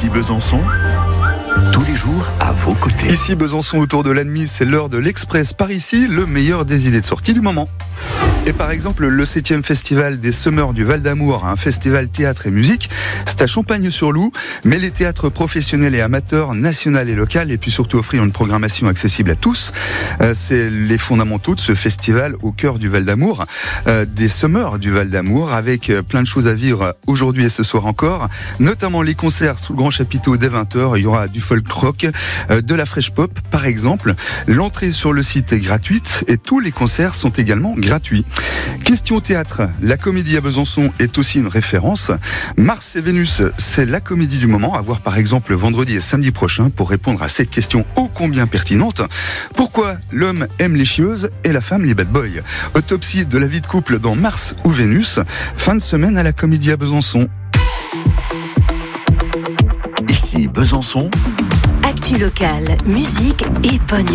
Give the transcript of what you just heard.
Ici Besançon, tous les jours à vos côtés. Ici Besançon, autour de l'Admise, c'est l'heure de l'Express par ici, le meilleur des idées de sortie du moment. Et par exemple, le 7e festival des Summers du Val d'Amour, un festival théâtre et musique, c'est à Champagne-sur-Loup, mais les théâtres professionnels et amateurs, national et local, et puis surtout offrir une programmation accessible à tous. C'est les fondamentaux de ce festival au cœur du Val d'Amour, des Summers du Val d'Amour, avec plein de choses à vivre aujourd'hui et ce soir encore, notamment les concerts sous le grand chapiteau dès 20h. Il y aura du folk rock, de la fresh pop par exemple. L'entrée sur le site est gratuite et tous les concerts sont également gratuits. Question théâtre, la comédie à Besançon est aussi une référence. Mars et Vénus, c'est la comédie du moment à voir par exemple vendredi et samedi prochain pour répondre à cette question ô combien pertinente. Pourquoi l'homme aime les chieuses et la femme les bad boys? Autopsie de la vie de couple dans Mars ou Vénus, fin de semaine à la comédie à Besançon. Ici Besançon, actu locale, musique et bonne